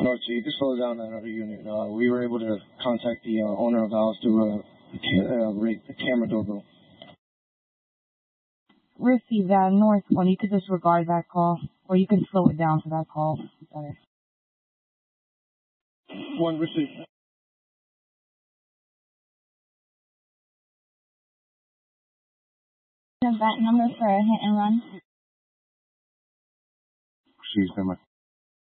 North Sea, you can slow down that other unit. We were able to contact the owner of the house through a camera doorbell. Receive that. North 1, you could disregard that call, or you can slow it down to that call. Better. 1, receive. That number for a hit and run. She's been